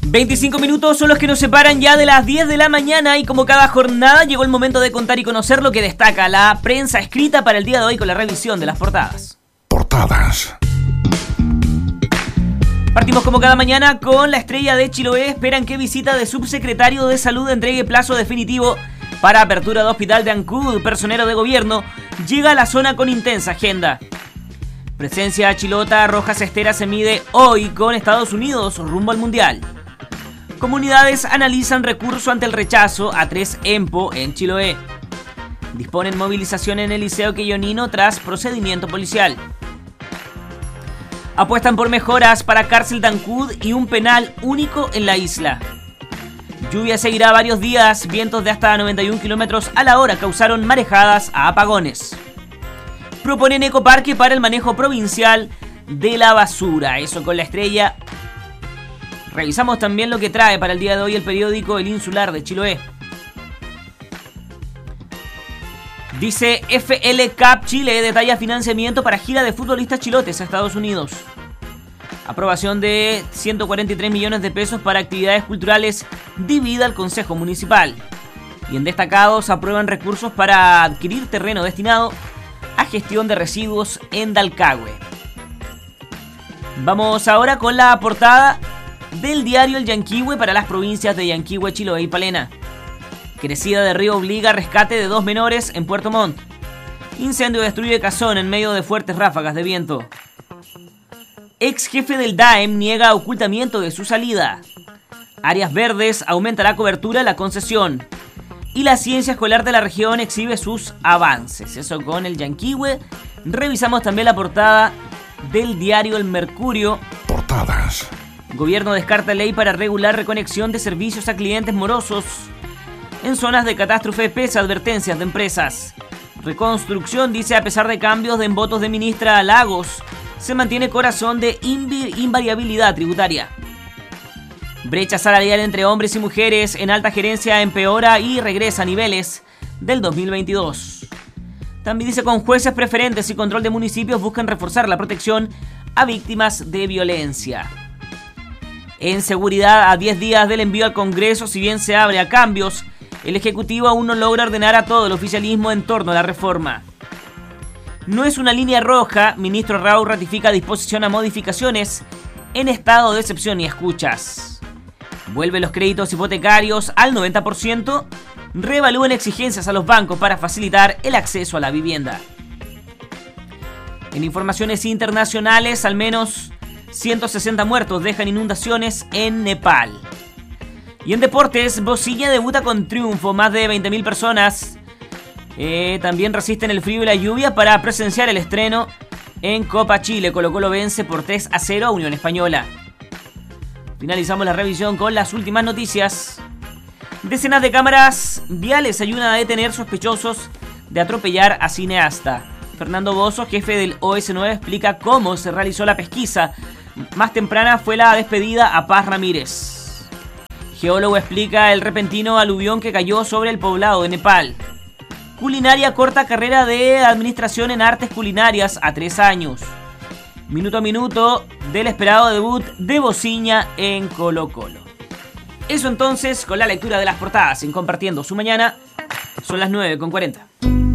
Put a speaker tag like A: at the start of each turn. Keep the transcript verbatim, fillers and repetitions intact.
A: veinticinco minutos son los que nos separan ya de las diez de la mañana y como cada jornada llegó el momento de contar y conocer lo que destaca la prensa escrita para el día de hoy con la revisión de las portadas.
B: Portadas.
A: Partimos como cada mañana con la Estrella de Chiloé. Esperan que visita de subsecretario de Salud entregue plazo definitivo para apertura de hospital de Ancud. Personero de gobierno llega a la zona con intensa agenda. Presencia chilota Rojas Estera se mide hoy con Estados Unidos rumbo al Mundial. Comunidades analizan recurso ante el rechazo a tres EMPO en Chiloé. Disponen movilización en el Liceo Quillonino tras procedimiento policial. Apuestan por mejoras para cárcel de Ancud y un penal único en la isla. Lluvia seguirá varios días, vientos de hasta noventa y un kilómetros a la hora causaron marejadas a apagones. Proponen ecoparque para el manejo provincial de la basura, eso con la Estrella. Revisamos también lo que trae para el día de hoy el periódico El Insular de Chiloé. Dice F L Cup Chile detalla financiamiento para gira de futbolistas chilotes a Estados Unidos. Aprobación de ciento cuarenta y tres millones de pesos para actividades culturales divida al Consejo Municipal. Y en destacados aprueban recursos para adquirir terreno destinado a gestión de residuos en Dalcahue. Vamos ahora con la portada del diario El Yanquihue para las provincias de Yanquihue, Chiloé y Palena. Crecida de río obliga a rescate de dos menores en Puerto Montt. Incendio destruye casón en medio de fuertes ráfagas de viento. Ex jefe del D A E M niega ocultamiento de su salida. Áreas verdes aumenta la cobertura de la concesión. Y la ciencia escolar de la región exhibe sus avances. Eso con el Yanquihue. Revisamos también la portada del diario El Mercurio.
B: Portadas.
A: Gobierno descarta ley para regular reconexión de servicios a clientes morosos. En zonas de catástrofe pese a advertencias de empresas. Reconstrucción dice a pesar de cambios en votos de ministra Lagos, se mantiene corazón de invi- invariabilidad tributaria. Brecha salarial entre hombres y mujeres en alta gerencia empeora y regresa a niveles del dos mil veintidós. También dice con jueces preferentes y control de municipios buscan reforzar la protección a víctimas de violencia. En seguridad, a diez días del envío al Congreso, si bien se abre a cambios, el Ejecutivo aún no logra ordenar a todo el oficialismo en torno a la reforma. No es una línea roja, ministro Rau ratifica disposición a modificaciones en estado de excepción y escuchas. Vuelve los créditos hipotecarios al noventa por ciento, reevalúan exigencias a los bancos para facilitar el acceso a la vivienda. En informaciones internacionales, al menos ciento sesenta muertos dejan inundaciones en Nepal. Y en deportes, Bocilla debuta con triunfo. Más de veinte mil personas eh, también resisten el frío y la lluvia para presenciar el estreno en Copa Chile. Colo-Colo vence por tres a cero a Unión Española. Finalizamos la revisión con las últimas noticias. Decenas de cámaras viales ayudan a detener sospechosos de atropellar a cineasta. Fernando Bozo, jefe del O S nueve, explica cómo se realizó la pesquisa. Más temprana fue la despedida a Paz Ramírez. Geólogo explica el repentino aluvión que cayó sobre el poblado de Nepal. Culinaria corta carrera de administración en artes culinarias a tres años. Minuto a minuto del esperado debut de Bociña en Colo-Colo. Eso entonces con la lectura de las portadas en Compartiendo su Mañana. Son las nueve con cuarenta.